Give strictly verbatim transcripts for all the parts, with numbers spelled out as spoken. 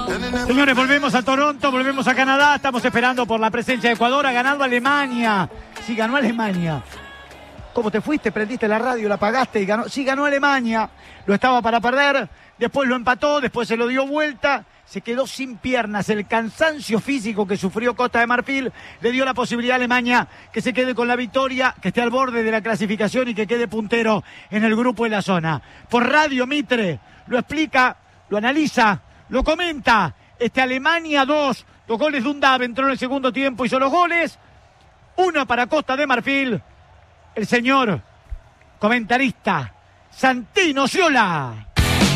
Señores, volvemos a Toronto, volvemos a Canadá. Estamos esperando por la presencia de Ecuador. Ha ganado Alemania. Sí, ganó Alemania. ¿Cómo te fuiste? Prendiste la radio, la apagaste y ganó. Sí, ganó Alemania. Lo estaba para perder. Después lo empató, después se lo dio vuelta. Se quedó sin piernas. El cansancio físico que sufrió Costa de Marfil le dio la posibilidad a Alemania que se quede con la victoria, que esté al borde de la clasificación y que quede puntero en el grupo de la zona. Por radio Mitre lo explica, lo analiza, lo comenta. Este Alemania dos, dos goles de Undav, entró en el segundo tiempo, hizo los goles. Uno para Costa de Marfil. El señor comentarista Santino Sciola.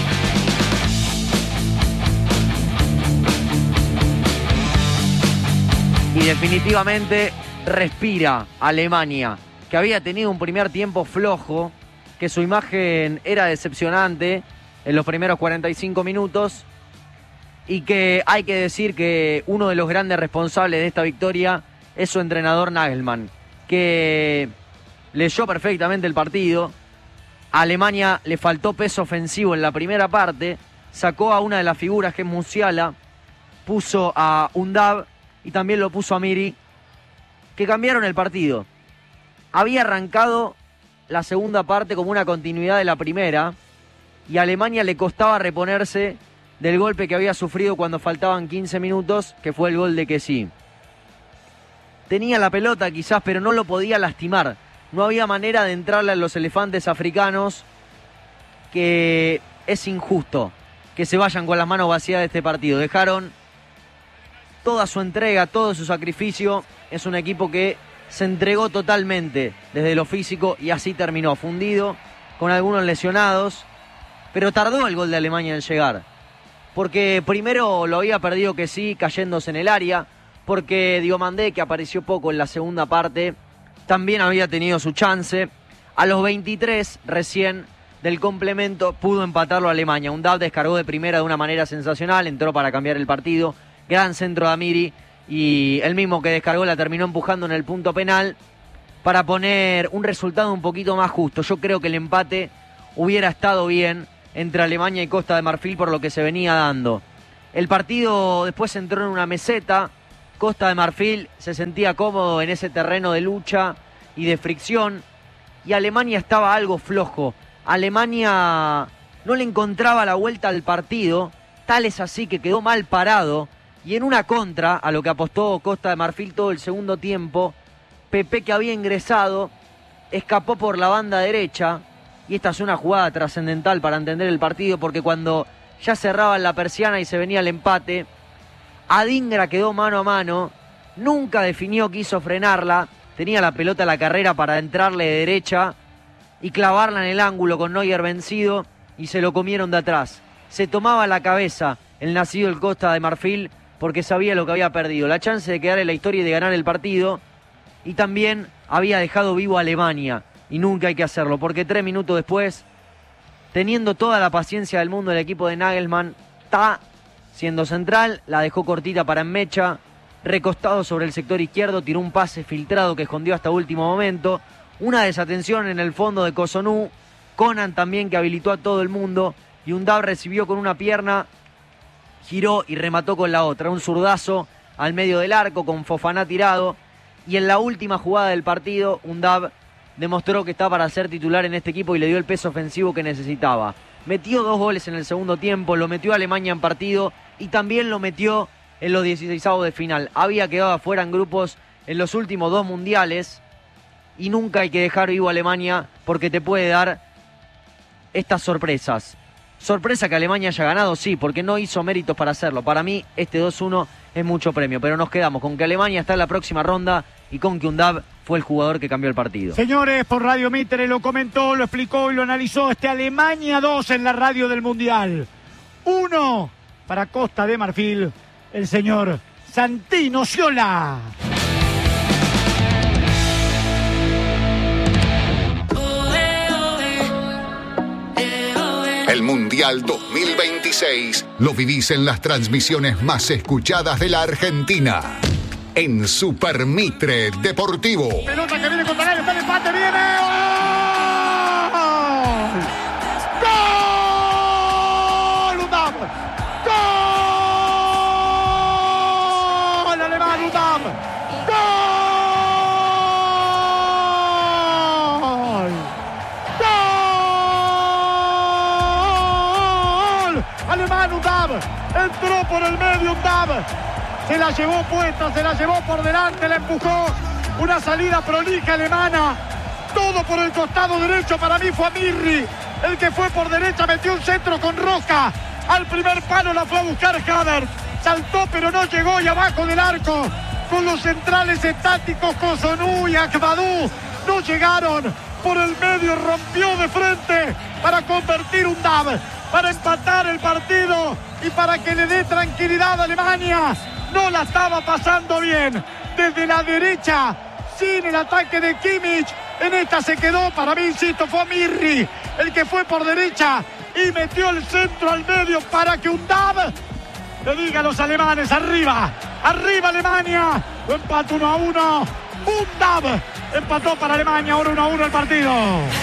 Y definitivamente respira Alemania, que había tenido un primer tiempo flojo, que su imagen era decepcionante en los primeros cuarenta y cinco minutos y que hay que decir que uno de los grandes responsables de esta victoria es su entrenador Nagelsmann, que leyó perfectamente el partido. A Alemania le faltó peso ofensivo en la primera parte, sacó a una de las figuras que es Musiala, puso a Undav y también lo puso a Miri, que cambiaron el partido. Había arrancado la segunda parte como una continuidad de la primera y a Alemania le costaba reponerse del golpe que había sufrido cuando faltaban quince minutos, que fue el gol de Kessie. Tenía la pelota quizás, pero no lo podía lastimar. No había manera de entrarle a los elefantes africanos, que es injusto que se vayan con las manos vacías de este partido. Dejaron toda su entrega, todo su sacrificio. Es un equipo que se entregó totalmente desde lo físico y así terminó, fundido, con algunos lesionados. Pero tardó el gol de Alemania en llegar, porque primero lo había perdido Kessie cayéndose en el área, porque Diomandé, que apareció poco en la segunda parte, también había tenido su chance. A los veintitrés recién del complemento pudo empatarlo a Alemania. Undav descargó de primera de una manera sensacional, entró para cambiar el partido. Gran centro de Amiri y el mismo que descargó la terminó empujando en el punto penal para poner un resultado un poquito más justo. Yo creo que el empate hubiera estado bien entre Alemania y Costa de Marfil por lo que se venía dando. El partido después entró en una meseta. Costa de Marfil se sentía cómodo en ese terreno de lucha y de fricción, y Alemania estaba algo flojo. Alemania no le encontraba la vuelta al partido, tal es así que quedó mal parado, y en una contra, a lo que apostó Costa de Marfil todo el segundo tiempo, Pepe, que había ingresado, escapó por la banda derecha, y esta es una jugada trascendental para entender el partido, porque cuando ya cerraban la persiana y se venía el empate, Adingra quedó mano a mano, nunca definió, quiso frenarla, tenía la pelota a la carrera para entrarle de derecha y clavarla en el ángulo con Neuer vencido, y se lo comieron de atrás. Se tomaba la cabeza el nacido del Costa de Marfil porque sabía lo que había perdido, la chance de quedar en la historia y de ganar el partido, y también había dejado vivo a Alemania, y nunca hay que hacerlo, porque tres minutos después, teniendo toda la paciencia del mundo el equipo de Nagelsmann, está siendo central, la dejó cortita para Mecha, recostado sobre el sector izquierdo, tiró un pase filtrado que escondió hasta último momento, una desatención en el fondo de Cossonú, Conan también que habilitó a todo el mundo, y Undav recibió con una pierna, giró y remató con la otra, un zurdazo al medio del arco con Fofana tirado, y en la última jugada del partido Undav demostró que está para ser titular en este equipo y le dio el peso ofensivo que necesitaba. Metió dos goles en el segundo tiempo, lo metió a Alemania en partido y también lo metió en los dieciseisavos de final. Había quedado afuera en grupos en los últimos dos mundiales y nunca hay que dejar vivo a Alemania porque te puede dar estas sorpresas. Sorpresa que Alemania haya ganado, sí, porque no hizo méritos para hacerlo. Para mí este dos uno es mucho premio, pero nos quedamos con que Alemania está en la próxima ronda y con que Undav fue el jugador que cambió el partido. Señores, por Radio Mitre lo comentó, lo explicó y lo analizó este Alemania dos en la radio del Mundial. Uno para Costa de Marfil, el señor Santino Sciola. El Mundial dos mil veintiséis lo vivís en las transmisiones más escuchadas de la Argentina. En Super Mitre Deportivo. Pelota que viene contra él, está el empate, viene. ¡Gol! ¡Gol! ¡Undav! ¡Gol! Iván Undab. Entró por el medio Undab. Se la llevó puesta, se la llevó por delante, la empujó. Una salida prolija alemana. Todo por el costado derecho. Para mí fue Amirri el que fue por derecha, metió un centro con Roca. Al primer palo la fue a buscar Havertz. Saltó pero no llegó y abajo del arco. Con los centrales estáticos, Cossonú y Akbadou. No llegaron. Por el medio rompió de frente para convertir un Undab. Para empatar el partido y para que le dé tranquilidad a Alemania. No la estaba pasando bien. Desde la derecha, sin el ataque de Kimmich. En esta se quedó, para mí, insisto, fue Amirri el que fue por derecha y metió el centro al medio para que Undab le diga a los alemanes: arriba, arriba Alemania. Lo empata uno a uno. Undab empató para Alemania, ahora uno a uno el partido.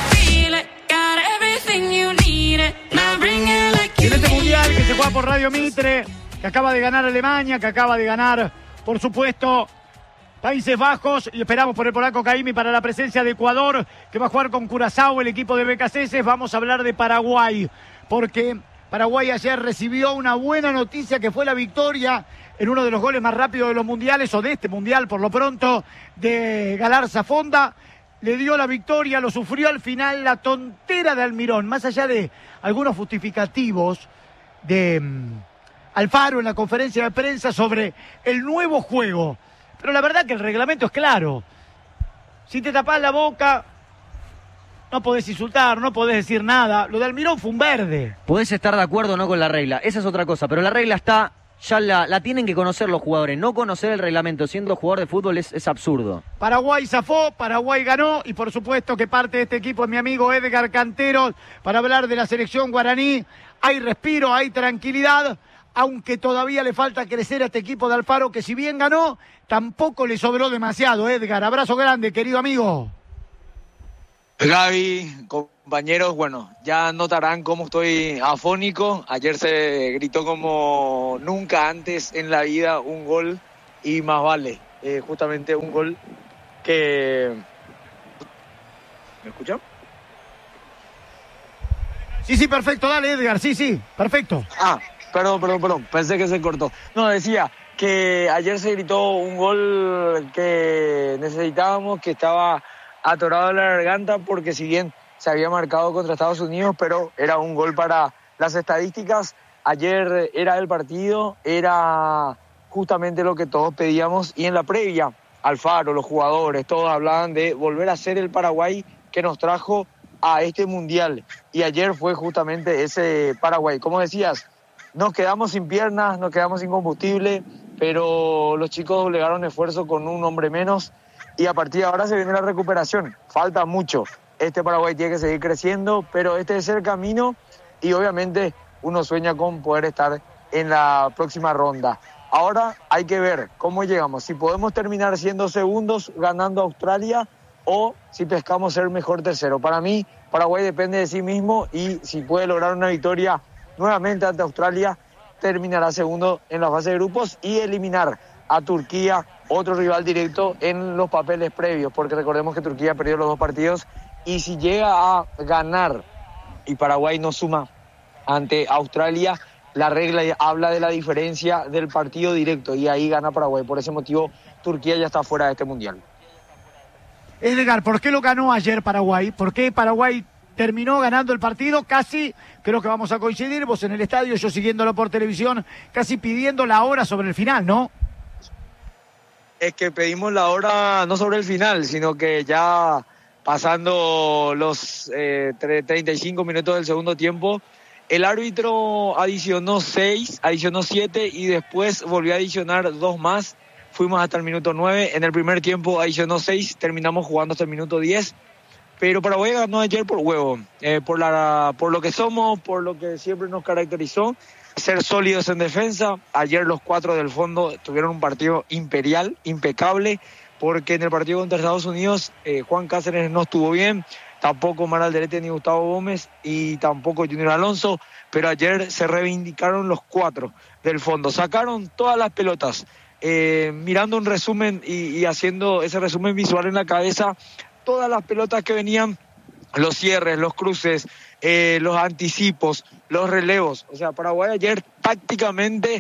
En este mundial que se juega por Radio Mitre, que acaba de ganar Alemania, que acaba de ganar, por supuesto, Países Bajos, y esperamos por el polaco Caimi para la presencia de Ecuador, que va a jugar con Curazao, el equipo de Becasese. Vamos a hablar de Paraguay, porque Paraguay ayer recibió una buena noticia, que fue la victoria en uno de los goles más rápidos de los mundiales, o de este mundial por lo pronto, de Galarza Fonda. Le dio la victoria, lo sufrió al final la tontera de Almirón, más allá de algunos justificativos de um, Alfaro en la conferencia de prensa sobre el nuevo juego. Pero la verdad que el reglamento es claro. Si te tapás la boca, no podés insultar, no podés decir nada. Lo de Almirón fue un verde. Podés estar de acuerdo o no con la regla, esa es otra cosa, pero la regla está, ya la, la tienen que conocer los jugadores. No conocer el reglamento siendo jugador de fútbol es, es absurdo. Paraguay zafó, Paraguay ganó, y por supuesto que parte de este equipo es mi amigo Edgar Cantero para hablar de la selección guaraní. Hay respiro, hay tranquilidad, aunque todavía le falta crecer a este equipo de Alfaro, que si bien ganó, tampoco le sobró demasiado. Edgar, abrazo grande, querido amigo. Gaby, compañeros, bueno, ya notarán cómo estoy afónico. Ayer se gritó como nunca antes en la vida un gol, y más vale, eh, justamente un gol que... ¿Me escuchan? Sí, sí, perfecto, dale Edgar, sí, sí, perfecto. Ah, perdón, perdón, perdón, pensé que se cortó. No, decía que ayer se gritó un gol que necesitábamos, que estaba atorado en la garganta, porque si bien se había marcado contra Estados Unidos, pero era un gol para las estadísticas. Ayer era el partido, era justamente lo que todos pedíamos, y en la previa, Alfaro, los jugadores, todos hablaban de volver a ser el Paraguay que nos trajo a este mundial, y ayer fue justamente ese Paraguay. Como decías, nos quedamos sin piernas, nos quedamos sin combustible, pero los chicos doblegaron esfuerzo con un hombre menos, y a partir de ahora se viene la recuperación. Falta mucho, este Paraguay tiene que seguir creciendo, pero este es el camino, y obviamente uno sueña con poder estar en la próxima ronda. Ahora hay que ver cómo llegamos, si podemos terminar siendo segundos ganando a Australia, o si pescamos ser mejor tercero. Para mí, Paraguay depende de sí mismo, y si puede lograr una victoria nuevamente ante Australia, terminará segundo en la fase de grupos y eliminar a Turquía, otro rival directo en los papeles previos, porque recordemos que Turquía perdió los dos partidos, y si llega a ganar y Paraguay no suma ante Australia, la regla habla de la diferencia del partido directo, y ahí gana Paraguay. Por ese motivo, Turquía ya está fuera de este mundial. Edgar, ¿por qué lo ganó ayer Paraguay? ¿Por qué Paraguay terminó ganando el partido? Casi, creo que vamos a coincidir, vos en el estadio, yo siguiéndolo por televisión, casi pidiendo la hora sobre el final, ¿no? Es que pedimos la hora no sobre el final, sino que ya pasando los eh, treinta y cinco minutos del segundo tiempo, el árbitro adicionó seis, adicionó siete, y después volvió a adicionar dos más. Fuimos hasta el minuto nueve, en el primer tiempo adicionó seis, terminamos jugando hasta el minuto diez, pero Paraguay ganó ayer por huevo, eh, por, la, por lo que somos, por lo que siempre nos caracterizó, ser sólidos en defensa. Ayer los cuatro del fondo tuvieron un partido imperial, impecable, porque en el partido contra Estados Unidos eh, Juan Cáceres no estuvo bien, tampoco Mar Alderete ni Gustavo Gómez, y tampoco Junior Alonso, pero ayer se reivindicaron los cuatro del fondo, sacaron todas las pelotas. Eh, mirando un resumen y, y haciendo ese resumen visual en la cabeza, todas las pelotas que venían, los cierres, los cruces, eh, los anticipos, los relevos. O sea, Paraguay ayer tácticamente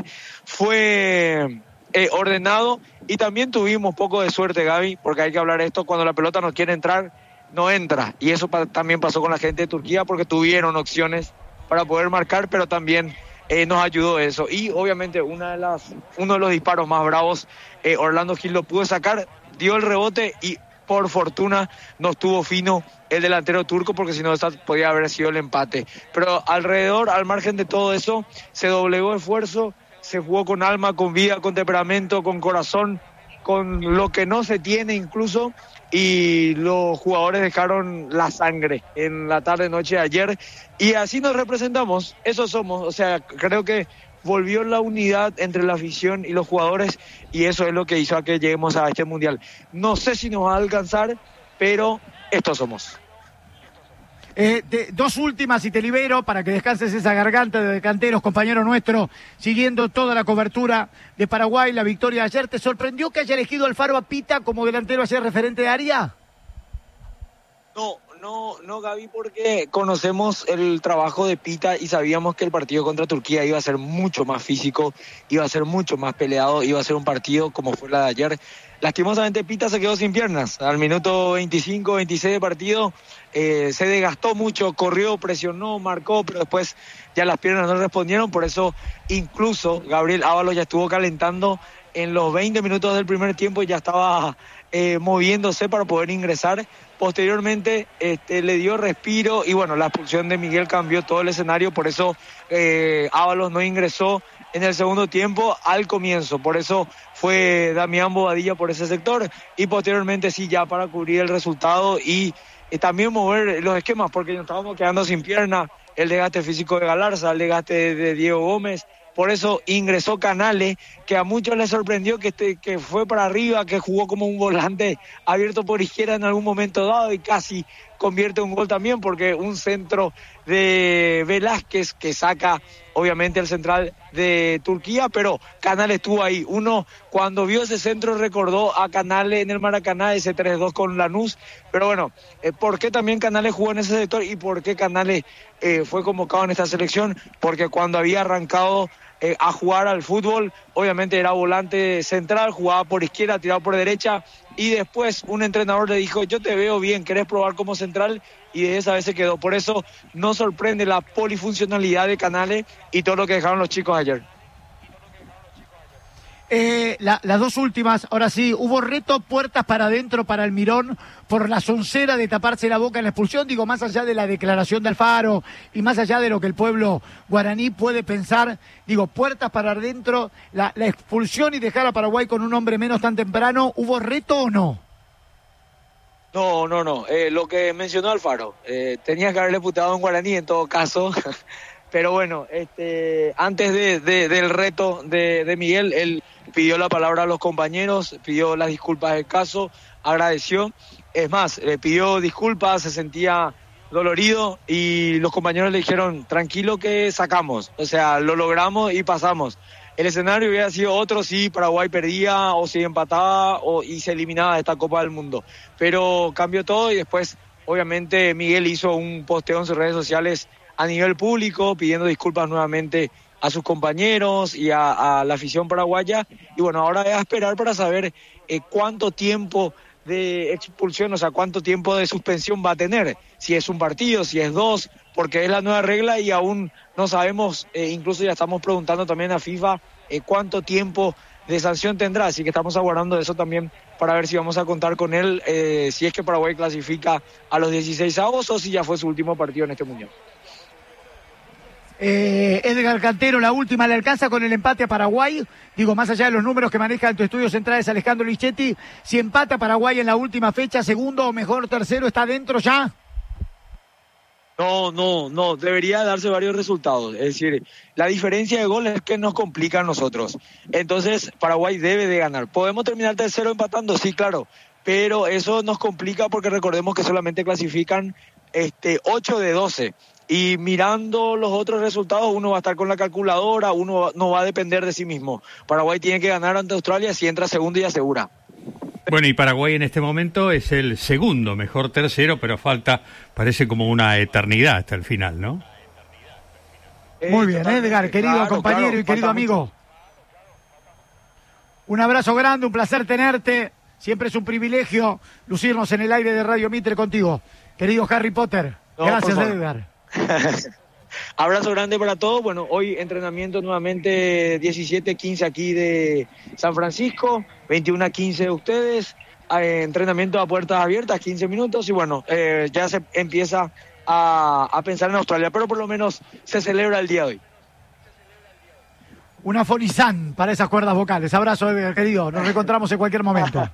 fue eh, ordenado y también tuvimos poco de suerte, Gaby, porque hay que hablar esto, cuando la pelota no quiere entrar, no entra. Y eso pa- también pasó con la gente de Turquía porque tuvieron opciones para poder marcar, pero también eh, nos ayudó eso. Y obviamente una de las, uno de los disparos más bravos, eh, Orlando Gil lo pudo sacar, dio el rebote y por fortuna no estuvo fino el delantero turco, porque si no esa podía haber sido el empate. Pero alrededor, al margen de todo eso, se doblegó esfuerzo, se jugó con alma, con vida, con temperamento, con corazón, con lo que no se tiene incluso, y los jugadores dejaron la sangre en la tarde-noche de ayer, y así nos representamos, eso somos. O sea, creo que volvió la unidad entre la afición y los jugadores, y eso es lo que hizo a que lleguemos a este mundial. No sé si nos va a alcanzar, pero estos somos. Eh, de, dos últimas y te libero para que descanses esa garganta de decanteros, compañero nuestro, siguiendo toda la cobertura de Paraguay, la victoria de ayer. ¿Te sorprendió que haya elegido Alfaro a Pita como delantero ayer referente de área? No, no, no, Gaby, porque conocemos el trabajo de Pita y sabíamos que el partido contra Turquía iba a ser mucho más físico, iba a ser mucho más peleado, iba a ser un partido como fue la de ayer. Lastimosamente Pita se quedó sin piernas. Al minuto veinticinco, veintiséis de partido eh, se desgastó mucho, corrió, presionó, marcó, pero después ya las piernas no respondieron. Por eso incluso Gabriel Ábalos ya estuvo calentando en los veinte minutos del primer tiempo y ya estaba eh, moviéndose para poder ingresar. Posteriormente este, le dio respiro y bueno, la expulsión de Miguel cambió todo el escenario. Por eso eh, Ábalos no ingresó en el segundo tiempo al comienzo, por eso fue Damián Bobadilla por ese sector, y posteriormente sí ya para cubrir el resultado y eh, también mover los esquemas, porque nos estábamos quedando sin pierna, el desgaste físico de Galarza, el desgaste de, de Diego Gómez. Por eso ingresó Canales, que a muchos les sorprendió que, este, que fue para arriba, que jugó como un volante abierto por izquierda en algún momento dado y casi convierte un gol también, porque un centro de Velázquez que saca obviamente el central de Turquía, pero Canales estuvo ahí. Uno cuando vio ese centro recordó a Canales en el Maracaná, ese tres dos con Lanús. Pero bueno, eh, ¿por qué también Canales jugó en ese sector y por qué Canales eh, fue convocado en esta selección? Porque cuando había arrancado Eh, a jugar al fútbol, obviamente era volante central, jugaba por izquierda, tiraba por derecha, y después un entrenador le dijo, yo te veo bien, ¿querés probar como central? Y de esa vez se quedó. Por eso no sorprende la polifuncionalidad de Canales y todo lo que dejaron los chicos ayer. Eh, la, las dos últimas, ahora sí, hubo reto puertas para adentro para Almirón por la soncera de taparse la boca en la expulsión, digo, más allá de la declaración de Alfaro y más allá de lo que el pueblo guaraní puede pensar, digo, puertas para adentro, la, la expulsión y dejar a Paraguay con un hombre menos tan temprano, ¿hubo reto o no? No, no, no, eh, lo que mencionó Alfaro, eh, tenías que haberle putado en guaraní en todo caso. Pero bueno, este, antes de, de, del reto de, de Miguel, él pidió la palabra a los compañeros, pidió las disculpas del caso, agradeció. Es más, le pidió disculpas, se sentía dolorido y los compañeros le dijeron, tranquilo que sacamos. O sea, lo logramos y pasamos. El escenario hubiera sido otro si Paraguay perdía o si empataba o, y se eliminaba de esta Copa del Mundo. Pero cambió todo y después, obviamente, Miguel hizo un posteo en sus redes sociales a nivel público, pidiendo disculpas nuevamente a sus compañeros y a, a la afición paraguaya. Y bueno, ahora es a esperar para saber eh, cuánto tiempo de expulsión, o sea, cuánto tiempo de suspensión va a tener. Si es un partido, si es dos, porque es la nueva regla y aún no sabemos, eh, incluso ya estamos preguntando también a FIFA eh, cuánto tiempo de sanción tendrá. Así que estamos aguardando eso también para ver si vamos a contar con él, eh, si es que Paraguay clasifica a los dieciseisavos o si ya fue su último partido en este mundial. Eh, Edgar Cantero, la última, ¿le alcanza con el empate a Paraguay? Digo, más allá de los números que maneja en tu estudio centrales Alejandro Lichetti, si empata Paraguay en la última fecha, segundo o mejor tercero, ¿está dentro ya? No, no, no, debería darse varios resultados. Es decir, la diferencia de goles es que nos complica a nosotros. Entonces, Paraguay debe de ganar. ¿Podemos terminar tercero empatando? Sí, claro. Pero eso nos complica porque recordemos que solamente clasifican este, ocho de doce. Y mirando los otros resultados, uno va a estar con la calculadora, uno no va a depender de sí mismo. Paraguay tiene que ganar ante Australia, si entra segundo y asegura. Bueno, y Paraguay en este momento es el segundo mejor tercero, pero falta, parece como una eternidad hasta el final, ¿no? Muy bien, Edgar, querido claro, compañero claro, y querido falta amigo. mucho. Un abrazo grande, un placer tenerte. Siempre es un privilegio lucirnos en el aire de Radio Mitre contigo. Querido Harry Potter, No, gracias, por favor. Edgar. Abrazo grande para todos. Bueno, hoy entrenamiento nuevamente diecisiete quince aquí de San Francisco, veintiuno a quince de ustedes. Eh, entrenamiento a puertas abiertas, quince minutos. Y bueno, eh, ya se empieza a, a pensar en Australia, pero por lo menos se celebra el día de hoy. Un afonizán para esas cuerdas vocales. Abrazo, Edgar, querido. Nos reencontramos en cualquier momento.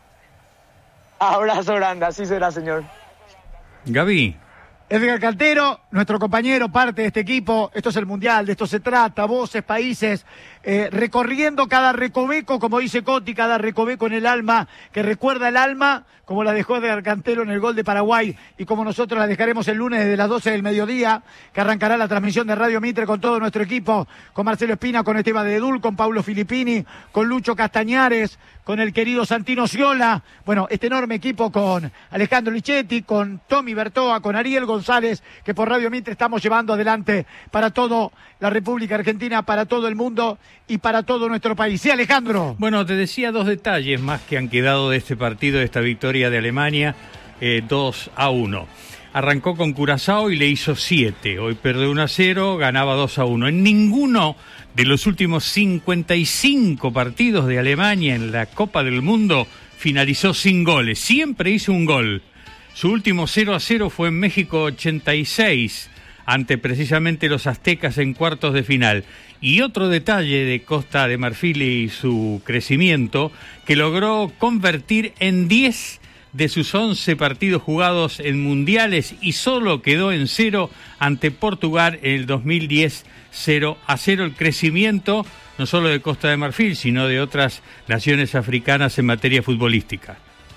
Abrazo grande, así será, señor. Gaby. Edgar Cantero, nuestro compañero, parte de este equipo. Esto es el Mundial, de esto se trata. Voces, países, eh, recorriendo cada recoveco, como dice Coti, cada recoveco en el alma, que recuerda el alma, como la dejó Edgar Cantero en el gol de Paraguay, y como nosotros la dejaremos el lunes desde las doce del mediodía, que arrancará la transmisión de Radio Mitre con todo nuestro equipo, con Marcelo Espina, con Esteban Dedul, con Paulo Filippini, con Lucho Castañares, con el querido Santino Sciola, bueno, este enorme equipo con Alejandro Lichetti, con Tommy Bertoa, con Ariel González, que por Radio Mitre estamos llevando adelante para toda la República Argentina, para todo el mundo y para todo nuestro país. Sí, Alejandro. Bueno, te decía dos detalles más que han quedado de este partido, de esta victoria de Alemania, eh, dos a uno. Arrancó con Curazao y le hizo siete. Hoy perdió uno a cero, ganaba dos a uno. En ninguno de los últimos cincuenta y cinco partidos de Alemania en la Copa del Mundo finalizó sin goles. Siempre hizo un gol. Su último cero a cero fue en México ochenta y seis, ante precisamente los aztecas en cuartos de final. Y otro detalle de Costa de Marfil y su crecimiento, que logró convertir en diez de sus once partidos jugados en mundiales y solo quedó en cero ante Portugal en el dos mil diez, cero a cero. El crecimiento no solo de Costa de Marfil, sino de otras naciones africanas en materia futbolística.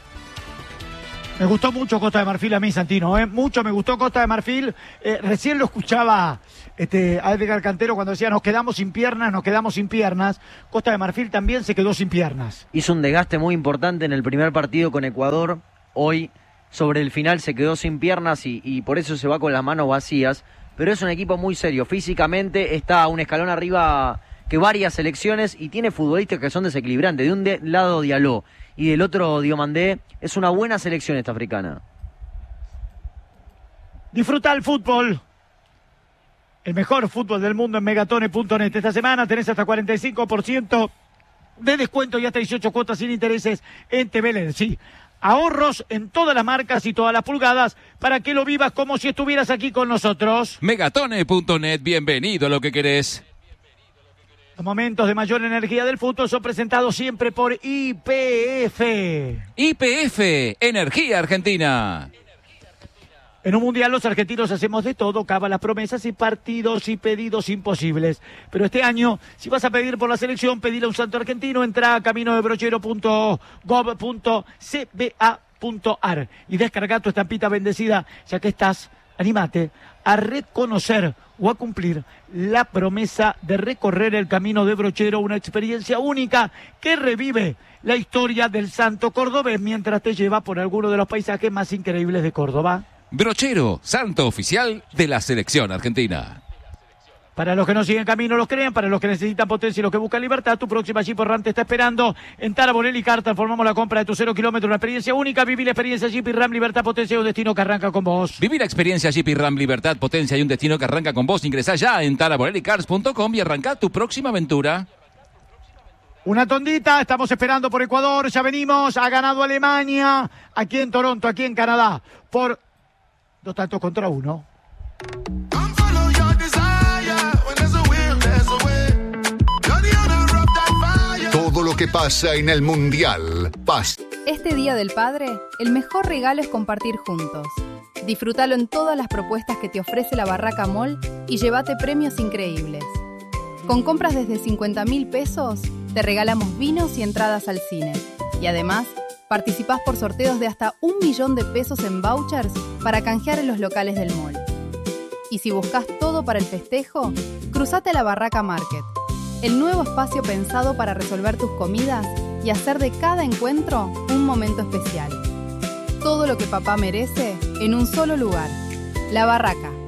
Me gustó mucho Costa de Marfil a mí, Santino, ¿eh? Mucho me gustó Costa de Marfil. Eh, recién lo escuchaba este, a Edgar Cantero cuando decía nos quedamos sin piernas, nos quedamos sin piernas. Costa de Marfil también se quedó sin piernas. Hizo un desgaste muy importante en el primer partido con Ecuador. Hoy, sobre el final, se quedó sin piernas y, y por eso se va con las manos vacías. Pero es un equipo muy serio. Físicamente está a un escalón arriba que varias selecciones y tiene futbolistas que son desequilibrantes. De un de, lado Diallo y del otro Diomandé. Es una buena selección esta africana. Disfruta el fútbol. El mejor fútbol del mundo en megatone punto net. Esta semana tenés hasta cuarenta y cinco por ciento de descuento y hasta dieciocho cuotas sin intereses en T V L E D. Sí, ahorros en todas las marcas y todas las pulgadas para que lo vivas como si estuvieras aquí con nosotros. megatone punto net, bienvenido a lo que querés. Los momentos de mayor energía del fútbol son presentados siempre por Y P F. Y P F, Energía Argentina. En un mundial los argentinos hacemos de todo, cavan las promesas y partidos y pedidos imposibles. Pero este año, si vas a pedir por la selección, pedile a un santo argentino, entra a camino de brochero punto gov punto c b a punto a r y descarga tu estampita bendecida, ya que estás, anímate a reconocer o a cumplir la promesa de recorrer el camino de Brochero, una experiencia única que revive la historia del santo cordobés mientras te lleva por alguno de los paisajes más increíbles de Córdoba. Brochero, santo oficial de la selección argentina. Para los que no siguen camino, los crean. Para los que necesitan potencia y los que buscan libertad, tu próxima Jeep Ram te está esperando. En Tara, Bonelli y Car transformamos la compra de tu cero kilómetro, una experiencia única. Viví la experiencia Jeep Ram, libertad, potencia y un destino que arranca con vos. Viví la experiencia Jeep Ram, libertad, potencia y un destino que arranca con vos. Ingresá ya en tara bonelli cars punto com y arranca tu próxima aventura. Una tondita, estamos esperando por Ecuador, ya venimos, ha ganado Alemania, aquí en Toronto, aquí en Canadá, por dos tantos contra uno. Todo lo que pasa en el Mundial pasa. Este Día del Padre, el mejor regalo es compartir juntos. Disfrútalo en todas las propuestas que te ofrece la Barraca Mall y llévate premios increíbles. Con compras desde cincuenta mil pesos, te regalamos vinos y entradas al cine. Y además, participás por sorteos de hasta un millón de pesos en vouchers para canjear en los locales del mall. Y si buscas todo para el festejo, cruzate a la Barraca Market, el nuevo espacio pensado para resolver tus comidas y hacer de cada encuentro un momento especial. Todo lo que papá merece en un solo lugar. La Barraca.